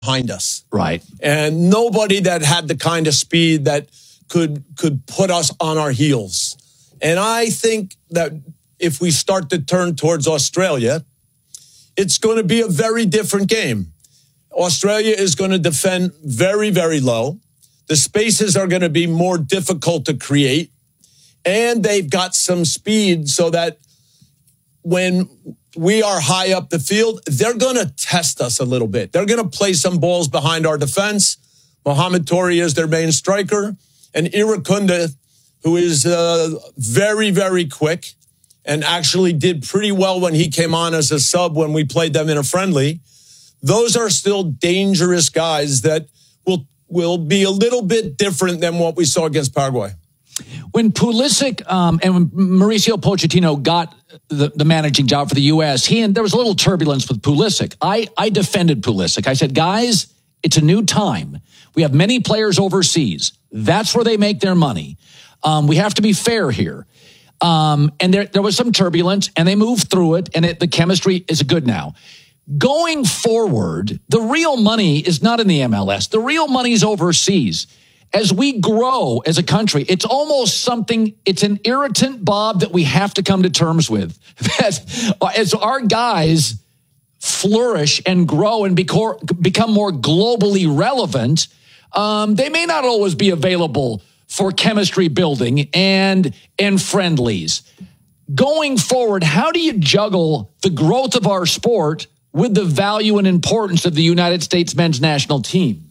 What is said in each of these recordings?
behind us. Right. And nobody that had the kind of speed that could put us on our heels. And I think that if we start to turn towards Australia, it's going to be a very different game. Australia is going to defend very, very low. The spaces are going to be more difficult to create. And they've got some speed so that when we are high up the field, they're going to test us a little bit. They're going to play some balls behind our defense. Mohamed Toure is their main striker. And Irakunda, who is very, very quick and actually did pretty well when he came on as a sub when we played them in a friendly. Those are still dangerous guys that will be a little bit different than what we saw against Paraguay. When Pulisic and when Mauricio Pochettino got the managing job for the U.S., there was a little turbulence with Pulisic. I defended Pulisic. I said, guys, it's a new time. We have many players overseas. That's where they make their money. We have to be fair here. And there was some turbulence, and they moved through it, and the chemistry is good now. Going forward, the real money is not in the MLS. The real money is overseas. As we grow as a country, it's almost it's an irritant, Bob, that we have to come to terms with. That as our guys flourish and grow and become more globally relevant, they may not always be available for chemistry building and friendlies. Going forward, how do you juggle the growth of our sport with the value and importance of the United States men's national team?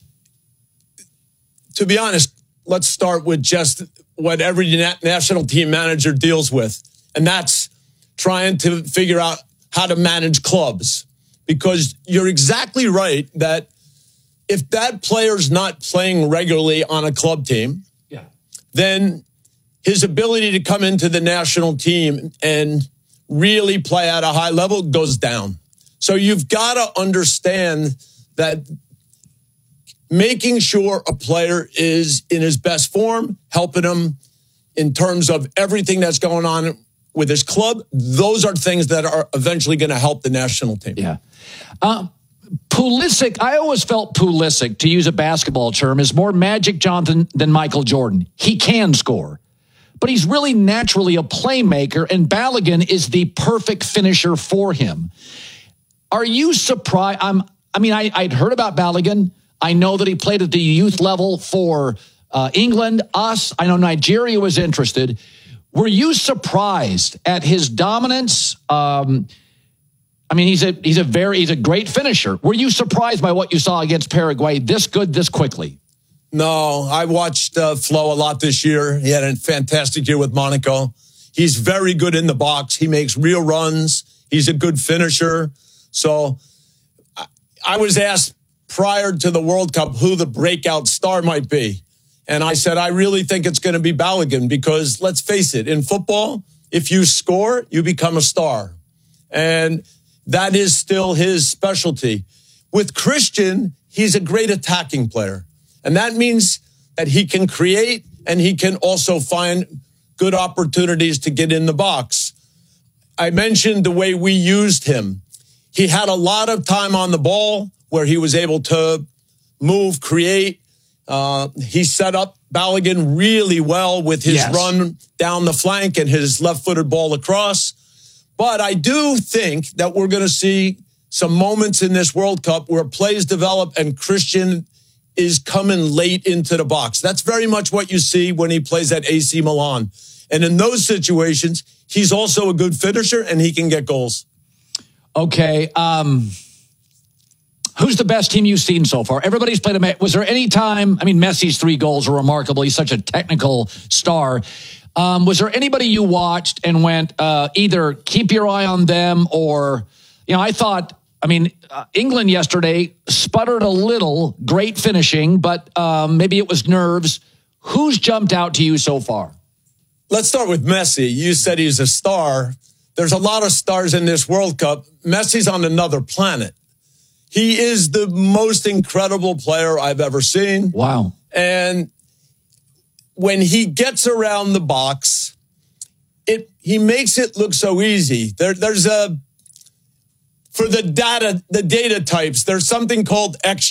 To be honest, let's start with just what every national team manager deals with, and that's trying to figure out how to manage clubs. Because you're exactly right that if that player's not playing regularly on a club team, then his ability to come into the national team and really play at a high level goes down. So you've got to understand that making sure a player is in his best form, helping him in terms of everything that's going on with his club, those are things that are eventually going to help the national team. Yeah. Pulisic, I always felt Pulisic, to use a basketball term, is more Magic Johnson than Michael Jordan. He can score, but he's really naturally a playmaker, and Balogun is the perfect finisher for him. Are you surprised? I'd heard about Balogun. I know that he played at the youth level for England, us. I know Nigeria was interested. Were you surprised at his dominance? He's a great finisher. Were you surprised by what you saw against Paraguay this good, this quickly? No, I watched Flo a lot this year. He had a fantastic year with Monaco. He's very good in the box. He makes real runs. He's a good finisher. So I was asked prior to the World Cup who the breakout star might be. And I said, I really think it's going to be Balogun because let's face it, in football, if you score, you become a star. And that is still his specialty. With Christian, he's a great attacking player. And that means that he can create and he can also find good opportunities to get in the box. I mentioned the way we used him. He had a lot of time on the ball where he was able to move, create. He set up Balogun really well with his run down the flank and his left-footed ball across. But I do think that we're going to see some moments in this World Cup where plays develop and Christian is coming late into the box. That's very much what you see when he plays at AC Milan. And in those situations, he's also a good finisher and he can get goals. Okay. Who's the best team you've seen so far? Everybody's played a. Was there any time? Messi's 3 goals are remarkable. He's such a technical star. Was there anybody you watched and went, either keep your eye on them or, I thought, England yesterday sputtered a little, great finishing, but maybe it was nerves. Who's jumped out to you so far? Let's start with Messi. You said he's a star. There's a lot of stars in this World Cup. Messi's on another planet. He is the most incredible player I've ever seen. Wow. And when he gets around the box, he makes it look so easy. for the data types, there's something called X